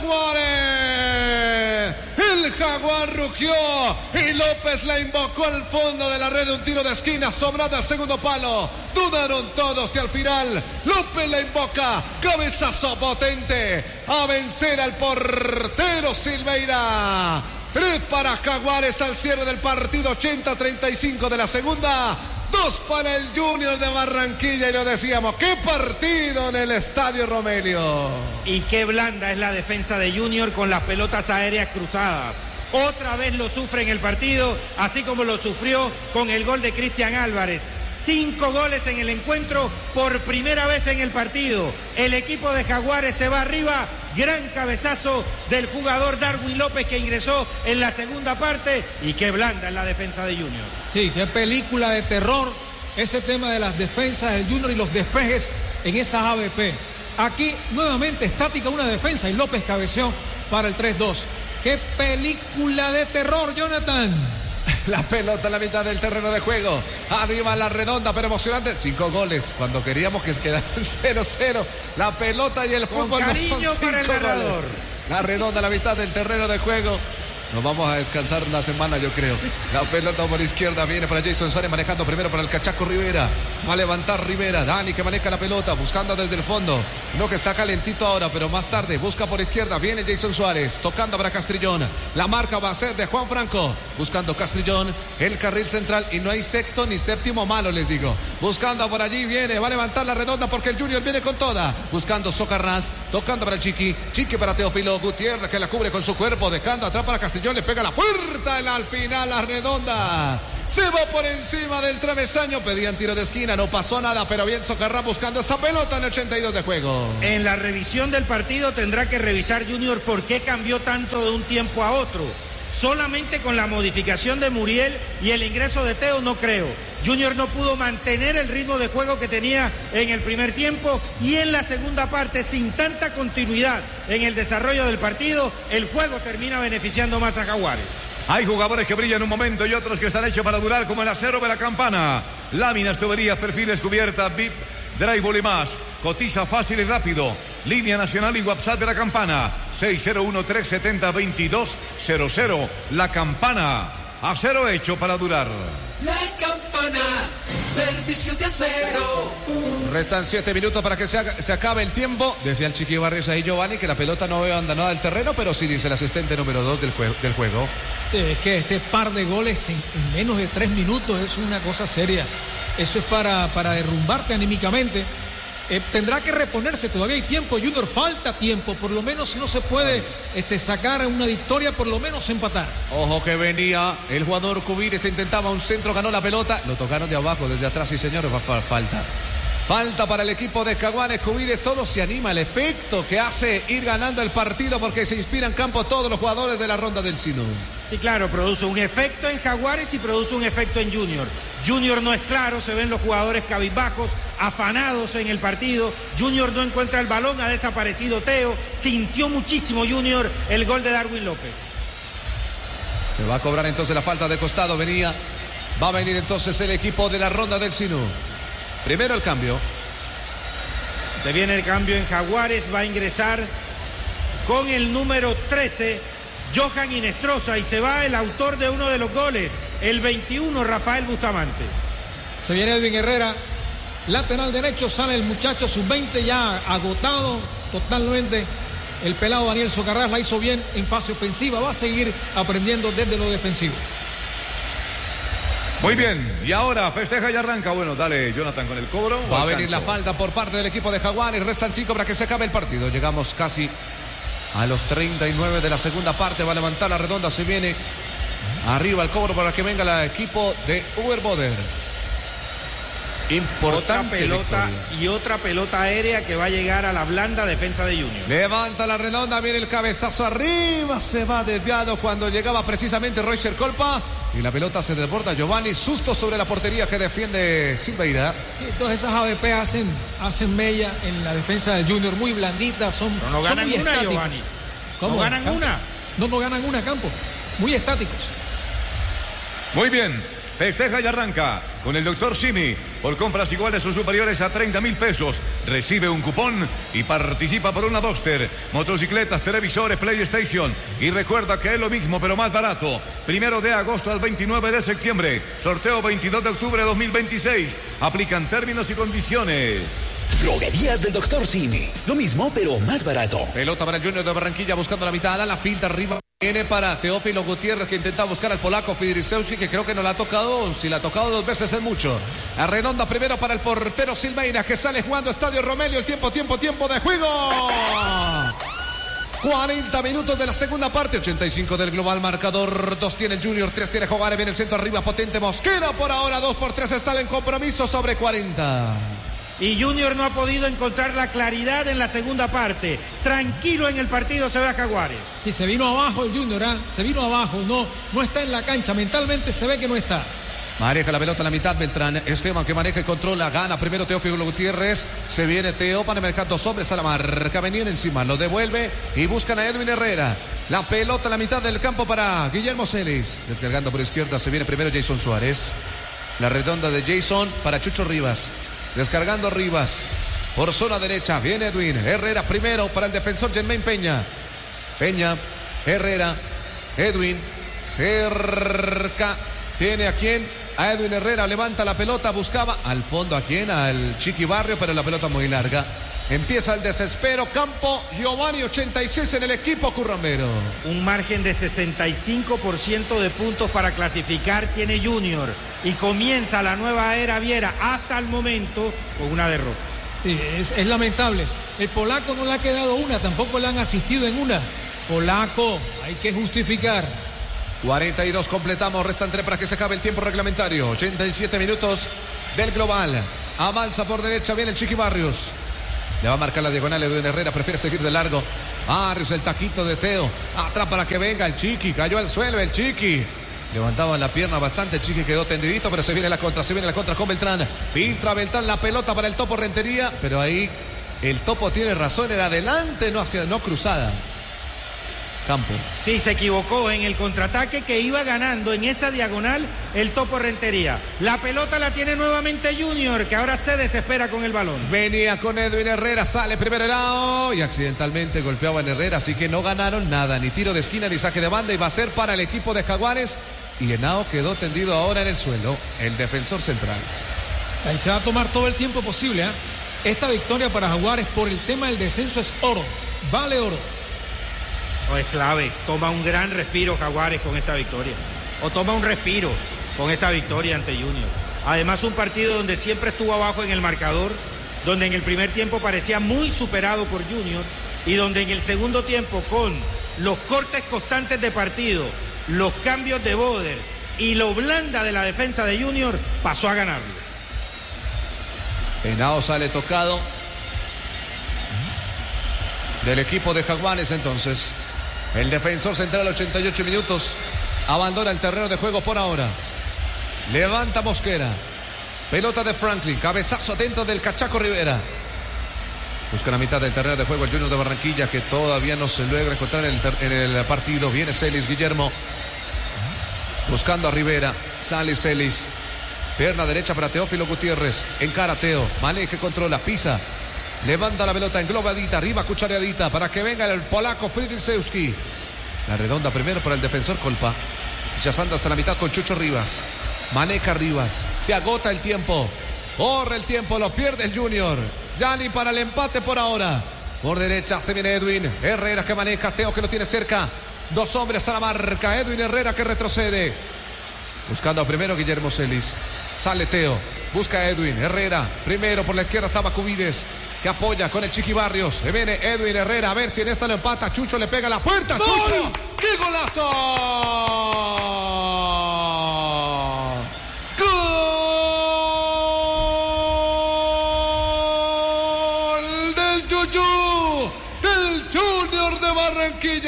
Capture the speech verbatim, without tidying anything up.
Jaguares. El Jaguar rugió y López la invocó al fondo de la red de un tiro de esquina, sobrada al segundo palo. Dudaron todos y al final López la invoca. Cabezazo potente a vencer al portero Silveira. Tres para Jaguares al cierre del partido, ochenta a treinta y cinco de la segunda. Dos para el Junior de Barranquilla y lo decíamos, qué partido en el Estadio Romelio. Y qué blanda es la defensa de Junior con las pelotas aéreas cruzadas. Otra vez lo sufre en el partido, así como lo sufrió con el gol de Cristian Álvarez. Cinco goles en el encuentro por primera vez en el partido. El equipo de Jaguares se va arriba. Gran cabezazo del jugador Darwin López que ingresó en la segunda parte. Y qué blanda es la defensa de Junior. Sí, qué película de terror ese tema de las defensas del Junior y los despejes en esas A B P. Aquí nuevamente estática una defensa y López cabeceó para el tres dos. Qué película de terror, Jonathan. La pelota en la mitad del terreno de juego. Arriba la redonda, pero emocionante. Cinco goles cuando queríamos que quedaran cero cero. La pelota y el Con fútbol. cariño No son para el cinco narrador. goles. La redonda en la mitad del terreno de juego. Nos vamos a descansar una semana, yo creo. La pelota por izquierda viene para Jason Suárez, manejando primero para el Cachaco Rivera. Va a levantar Rivera. Dani que maneja la pelota, buscando desde el fondo. No, que está calentito ahora, pero más tarde busca por izquierda. Viene Jason Suárez, tocando para Castrillón. La marca va a ser de Juan Franco. Buscando Castrillón, el carril central. Y no hay sexto ni séptimo malo, les digo. Buscando por allí, viene, va a levantar la redonda porque el Junior viene con toda. Buscando Socarrás, tocando para Chiqui. Chiqui para Teófilo Gutiérrez, que la cubre con su cuerpo, dejando atrás para Castrillón. Le pega la puerta y al final la redonda se va por encima del travesaño. Pedían tiro de esquina, no pasó nada, pero bien Socarrás buscando esa pelota en ochenta y dos de juego. En la revisión del partido tendrá que revisar Junior por qué cambió tanto de un tiempo a otro. Solamente con la modificación de Muriel y el ingreso de Teo no creo. Junior no pudo mantener el ritmo de juego que tenía en el primer tiempo y en la segunda parte, sin tanta continuidad en el desarrollo del partido, el juego termina beneficiando más a Jaguares. Hay jugadores que brillan un momento y otros que están hechos para durar, como el acero de la Campana. Láminas, tuberías, perfiles, cubierta, V I P, drywall y más. Cotiza fácil y rápido. Línea nacional y WhatsApp de la Campana. seis cero uno, tres siete cero, dos dos cero cero. La Campana. Acero hecho para durar. La Campana, servicio de acero. Restan siete minutos para que se, haga, se acabe el tiempo. Decía el Chiqui Barrios ahí, Giovanni, que la pelota no veo abandonada del terreno, pero sí dice el asistente número dos del, jue del juego. Es que este par de goles en, en menos de tres minutos es una cosa seria. Eso es para, para derrumbarte anímicamente. Eh, tendrá que reponerse, todavía hay tiempo, Junior, falta tiempo, por lo menos si no se puede este, sacar una victoria, por lo menos empatar. Ojo que venía el jugador Cubides, intentaba un centro, ganó la pelota, lo tocaron de abajo, desde atrás, sí señores, falta. Falta para el equipo de Jaguares. Cubides, todo se anima, el efecto que hace ir ganando el partido porque se inspiran en campo todos los jugadores de la ronda del Sino. Sí, claro, produce un efecto en Jaguares y produce un efecto en Junior. Junior no es claro, se ven los jugadores cabizbajos, afanados en el partido. Junior no encuentra el balón, ha desaparecido Teo. Sintió muchísimo Junior el gol de Darwin López. Se va a cobrar entonces la falta de costado, venía. Va a venir entonces el equipo de la ronda del Sino. Primero el cambio. Se viene el cambio en Jaguares, va a ingresar con el número trece, Johan Inestrosa, y se va el autor de uno de los goles, el veintiuno, Rafael Bustamante. Se viene Edwin Herrera, lateral derecho, sale el muchacho sub veinte ya agotado totalmente. El pelado Daniel Socarrás la hizo bien en fase ofensiva, va a seguir aprendiendo desde lo defensivo. Muy bien, y ahora festeja y arranca. Bueno, dale, Jonathan, con el cobro. Va a venir la falta por parte del equipo de Jaguares. Restan cinco para que se acabe el partido. Llegamos casi a los treinta y nueve de la segunda parte. Va a levantar la redonda, se viene arriba el cobro para que venga el equipo de Uber Boder. Importante otra pelota victoria. Y otra pelota aérea que va a llegar a la blanda defensa de Junior. Levanta la redonda, viene el cabezazo arriba, se va desviado cuando llegaba precisamente Roger Colpa y la pelota se desborda. Giovanni, susto sobre la portería que defiende Silveira. Sí, todas esas A B P hacen, hacen mella en la defensa del Junior, muy blanditas, son, Pero no son ganan muy una, estáticos. Giovanni. ¿Cómo? No ganan ¿Campo? una. No, no ganan una, Campo. Muy estáticos. Muy bien. Festeja y arranca con el doctor Simi. Por compras iguales o superiores a treinta mil pesos, recibe un cupón y participa por una Boxster, motocicletas, televisores, PlayStation. Y recuerda que es lo mismo pero más barato. Primero de agosto al veintinueve de septiembre. Sorteo veintidós de octubre de dos mil veintiséis. Aplican términos y condiciones. Droguerías del doctor Simi. Lo mismo, pero más barato. Pelota para el Junior de Barranquilla buscando la mitad. A la filta arriba. Viene para Teófilo Gutiérrez, que intenta buscar al polaco Fidrisewski, que creo que no la ha tocado. Si la ha tocado dos veces es mucho. La redonda primero para el portero Silveira, que sale jugando Estadio Romelio. El tiempo, tiempo, tiempo de juego. cuarenta minutos de la segunda parte. ochenta y cinco del global marcador. dos tiene el Junior, tres tiene Jaguares. Viene el centro arriba, potente Mosquera. Por ahora, dos por tres está en compromiso sobre cuarenta. Y Junior no ha podido encontrar la claridad en la segunda parte. Tranquilo en el partido se ve a Jaguares. Sí, se vino abajo el Junior, ¿eh? Se vino abajo, no, no está en la cancha, mentalmente se ve que no está. Maneja la pelota en la mitad, Beltrán. Esteban que maneja y controla, gana primero Teófilo Gutiérrez. Se viene Teo para marcar dos hombres a la marca. Venían encima, lo devuelve y buscan a Edwin Herrera. La pelota en la mitad del campo para Guillermo Celis. Descargando por izquierda, se viene primero Jason Suárez. La redonda de Jason para Chucho Rivas. Descargando Rivas. Por zona derecha viene Edwin Herrera primero para el defensor Germain Peña. Peña, Herrera, Edwin, cerca. Tiene a quién, a Edwin Herrera, levanta la pelota, buscaba al fondo a quién, al Chiqui Barrio, pero la pelota muy larga. Empieza el desespero, campo Giovanni, ochenta y seis en el equipo currambero. Un margen de sesenta y cinco por ciento de puntos para clasificar tiene Junior. Y comienza la nueva era Viera hasta el momento con una derrota. Sí, es, es lamentable. El polaco no le ha quedado una, tampoco le han asistido en una. Polaco, hay que justificar. cuarenta y dos completamos, restan tres para que se acabe el tiempo reglamentario. ochenta y siete minutos del global. Avanza por derecha, viene el Chiqui Barrios. Le va a marcar la diagonal Edwin Herrera, prefiere seguir de largo. Barrios, el taquito de Teo. Atrás para que venga el Chiqui, cayó al suelo el Chiqui. Levantaba la pierna bastante, el Chiqui quedó tendidito, pero se viene la contra, se viene la contra con Beltrán. Filtra Beltrán la pelota para el Topo Rentería, pero ahí el Topo tiene razón, era adelante, no hacia, no cruzada. Campo. Sí, se equivocó en el contraataque que iba ganando en esa diagonal el Topo Rentería. La pelota la tiene nuevamente Junior, que ahora se desespera con el balón. Venía con Edwin Herrera, sale primero Henao y accidentalmente golpeaba en Herrera, así que no ganaron nada, ni tiro de esquina ni saque de banda, y va a ser para el equipo de Jaguares. Y Henao quedó tendido ahora en el suelo, el defensor central. Ahí se va a tomar todo el tiempo posible, ¿eh? Esta victoria para Jaguares por el tema del descenso es oro, vale oro. No, es clave, toma un gran respiro Jaguares con esta victoria. O toma un respiro con esta victoria ante Junior. Además, un partido donde siempre estuvo abajo en el marcador, donde en el primer tiempo parecía muy superado por Junior y donde en el segundo tiempo, con los cortes constantes de partido, los cambios de Boder y lo blanda de la defensa de Junior, pasó a ganarlo. Henao sale tocado del equipo de Jaguares. Entonces el defensor central, ochenta y ocho minutos, abandona el terreno de juego por ahora. Levanta Mosquera, pelota de Franklin, cabezazo dentro del Cachaco Rivera. Busca la mitad del terreno de juego el Junior de Barranquilla, que todavía no se logra encontrar en el, ter- en el partido. Viene Celis, Guillermo buscando a Rivera, sale Celis, pierna derecha para Teófilo Gutiérrez, encara Teo, Mané que controla, pisa, levanta la pelota englobadita, arriba cuchareadita para que venga el polaco Fidrisewski. La redonda primero para el defensor Colpa, rechazando hasta la mitad con Chucho Rivas. Maneca Rivas, se agota el tiempo, corre el tiempo, lo pierde el Junior. Ya ni para el empate por ahora. Por derecha se viene Edwin Herrera que maneja, Teo que lo tiene cerca. Dos hombres a la marca, Edwin Herrera que retrocede. Buscando primero Guillermo Celis. Sale Teo, busca a Edwin Herrera. Primero por la izquierda estaba Cubides, que apoya con el Chiqui Barrios. Se viene Edwin Herrera, a ver si en esta lo empata. Chucho le pega la puerta. ¡Gol! ¡Chucho! ¡Qué golazo! ¡Gol del Chuchu! Del Junior de Barranquilla.